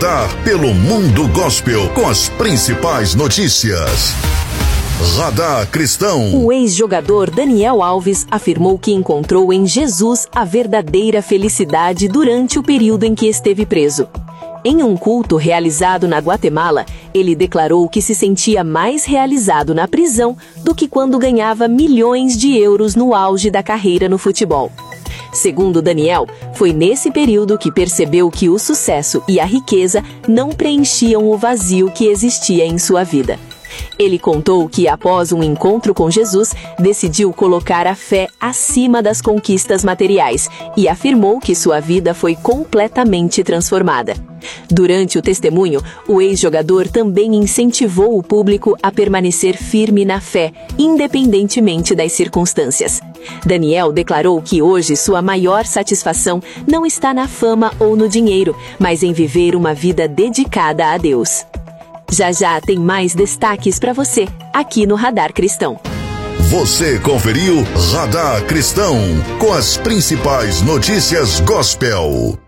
rodar pelo mundo gospel com as principais notícias. Radar Cristão. O ex-jogador Daniel Alves afirmou que encontrou em Jesus a verdadeira felicidade durante o período em que esteve preso. Em um culto realizado na Guatemala, ele declarou que se sentia mais realizado na prisão do que quando ganhava milhões de euros no auge da carreira no futebol. Segundo Daniel, foi nesse período que percebeu que o sucesso e a riqueza não preenchiam o vazio que existia em sua vida. Ele contou que, após um encontro com Jesus, decidiu colocar a fé acima das conquistas materiais e afirmou que sua vida foi completamente transformada. Durante o testemunho, o ex-jogador também incentivou o público a permanecer firme na fé, independentemente das circunstâncias. Daniel declarou que hoje sua maior satisfação não está na fama ou no dinheiro, mas em viver uma vida dedicada a Deus. Já já tem mais destaques para você, aqui no Radar Cristão. Você conferiu Radar Cristão, com as principais notícias gospel.